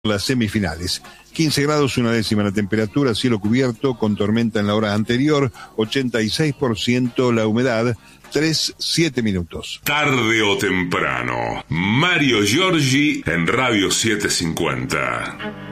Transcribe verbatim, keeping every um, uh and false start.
Las semifinales. quince grados, una décima la temperatura, cielo cubierto, con tormenta en la hora anterior, ochenta y seis por ciento la humedad, tres, siete minutos. Tarde o temprano, Mario Giorgi en Radio setecientos cincuenta.